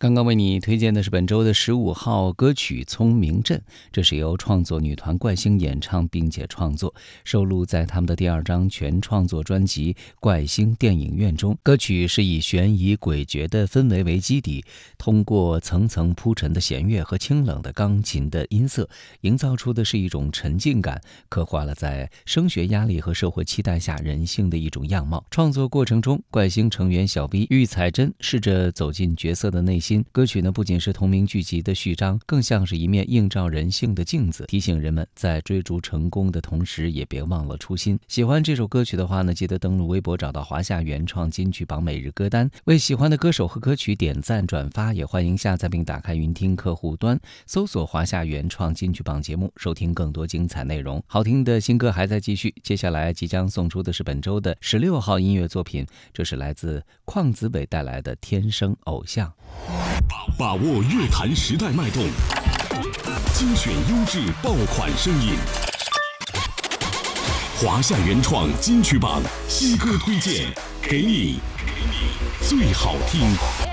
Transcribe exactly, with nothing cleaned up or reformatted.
刚刚为你推荐的是本周的十五号歌曲《聪明镇》，这是由创作女团怪星演唱并且创作，收录在他们的第二张全创作专辑《怪星电影院》中。歌曲是以悬疑诡谲的氛围为基底，通过层层铺陈的弦乐和清冷的钢琴的音色，营造出的是一种沉浸感，刻画了在升学压力和社会期待下人性的一种样貌。创作过程中，怪星成员小 V、玉彩珍试着走进角色的内心。歌曲呢不仅是同名剧集的序章，更像是一面映照人性的镜子，提醒人们在追逐成功的同时也别忘了初心。喜欢这首歌曲的话呢，记得登录微博找到华夏原创金曲榜每日歌单，为喜欢的歌手和歌曲点赞转发，也欢迎下载并打开云听客户端，搜索华夏原创金曲榜节目，收听更多精彩内容。好听的新歌还在继续，接下来即将送出的是本周的十六号音乐作品，这是来自邝子伟带来的《天生偶像》。 把握乐坛时代脉动，精选优质爆款声音。华夏原创金曲榜新歌推荐，给你最好听。